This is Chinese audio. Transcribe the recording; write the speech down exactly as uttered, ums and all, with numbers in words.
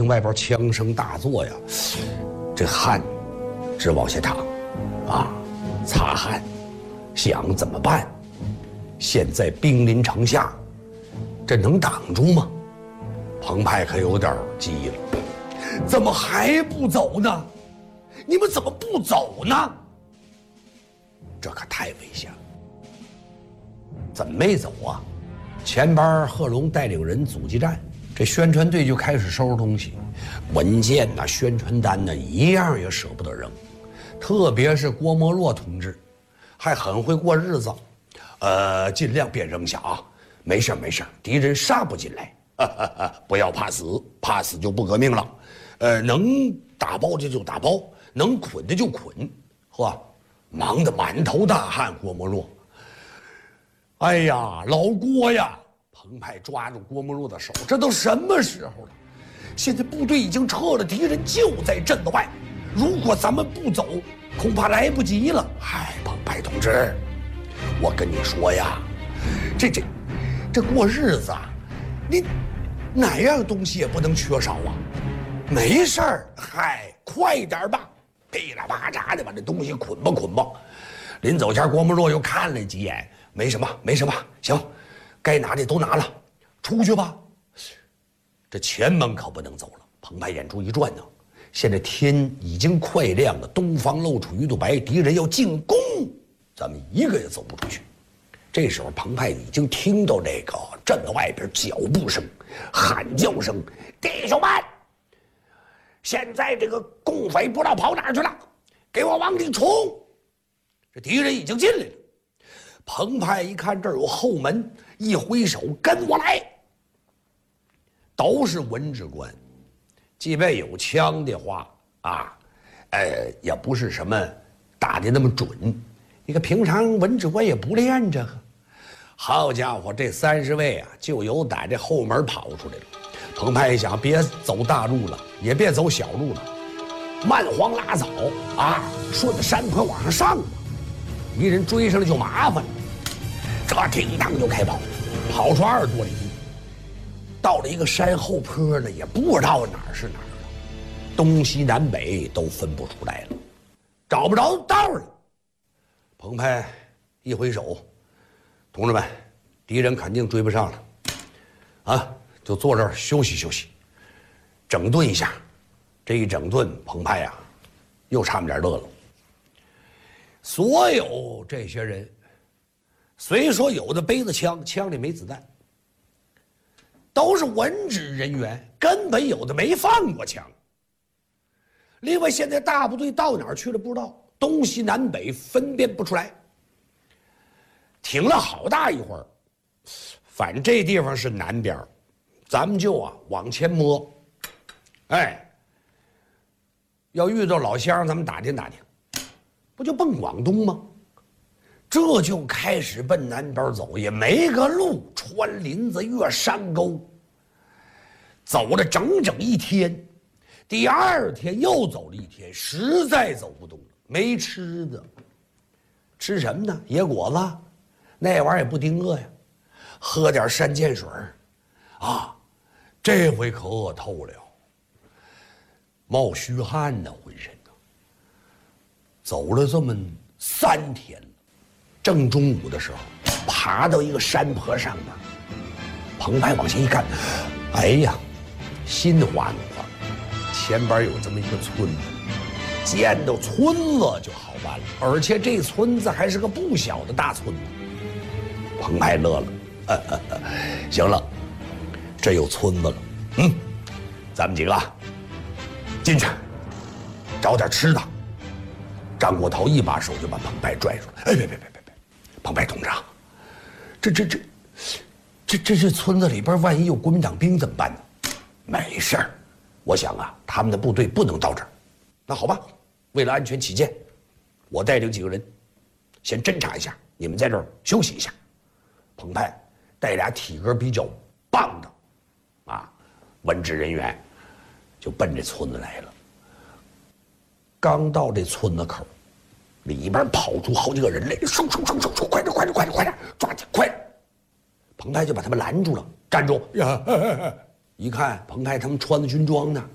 听外边枪声大作呀，这汗直往下淌，啊，擦汗，想怎么办？现在兵临城下，这能挡住吗？彭湃可有点急了，怎么还不走呢？你们怎么不走呢？这可太危险了。怎么没走啊？前边贺龙带领人阻击战，这宣传队就开始收拾东西，文件呐、宣传单呐，一样也舍不得扔。特别是郭沫若同志，还很会过日子，呃，尽量别扔下啊。没事没事，敌人杀不进来，啊啊啊，不要怕死，怕死就不革命了。呃，能打包的就打包，能捆的就捆，呵，忙得满头大汗。郭沫若，哎呀，老郭呀！彭湃抓住郭沫若的手，这都什么时候了？现在部队已经撤了，敌人就在镇子外。如果咱们不走，恐怕来不及了。嗨，彭湃同志，我跟你说呀，这这这过日子啊，你哪样东西也不能缺少啊。没事儿，嗨，快点吧，噼里啪嚓的把这东西捆吧捆吧。临走前，郭沫若又看了几眼，没什么，没什么，行。该拿的都拿了，出去吧。这前门可不能走了。彭湃眼珠一转呢，现在天已经快亮了，东方露出鱼肚白，敌人要进攻，咱们一个也走不出去。这时候，彭湃已经听到这个镇子外边脚步声、喊叫声：“弟兄们，现在这个共匪不知道跑哪儿去了，给我往里冲！”这敌人已经进来了。彭湃一看这儿有后门，一挥手：“跟我来！”都是文职官，即便有枪的话啊，呃，也不是什么打的那么准。你看平常文职官也不练这个。好家伙，这三十位啊，就有打这后门跑出来了。彭湃一想，别走大路了，也别走小路了，慢黄拉早啊，顺着山坡往上上吧。敌人追上来就麻烦了。这叮当就开跑，跑出二十多里地，到了一个山后坡呢，也不知道哪儿是哪儿了，东西南北都分不出来了，找不着道了。彭湃一挥手：“同志们，敌人肯定追不上了，啊，就坐这儿休息休息，整顿一下。”这一整顿，彭湃呀，又差点乐了。所有这些人，虽说有的背着枪，枪里没子弹，都是文职人员，根本有的没放过枪。另外，现在大部队到哪儿去了不知道，东西南北分辨不出来。停了好大一会儿，反正这地方是南边，咱们就啊往前摸。哎，要遇到老乡，咱们打听打听，不就奔广东吗？这就开始奔南边走，也没个路，穿林子，越山沟，走了整整一天。第二天又走了一天，实在走不动了，没吃的，吃什么呢？野果子，那玩意儿也不顶饿呀，喝点山涧水啊，这回可饿透了，冒虚汗呢，浑身呢。走了这么三天了，正中午的时候，爬到一个山坡上面，彭湃往前一看，哎呀，心花怒放，前边有这么一个村子，见到村子就好办了，而且这村子还是个不小的大村子。彭湃乐了，呵呵呵，行了，这有村子了，嗯，咱们几个进去找点吃的。张国焘一把手就把彭湃拽住了，哎，别别别别别，彭湃同志，这这这这这这村子里边万一有国民党兵怎么办呢？没事儿，我想啊，他们的部队不能到这儿。那好吧，为了安全起见，我带领几个人先侦查一下，你们在这儿休息一下。彭湃带俩体格比较棒的啊文职人员，就奔这村子来了。刚到这村子口，里边跑出好几个人来，嗖嗖嗖嗖嗖，快点快点快点快点，抓紧快点！彭湃就把他们拦住了，站住！呀，一看彭湃他们穿的军装呢，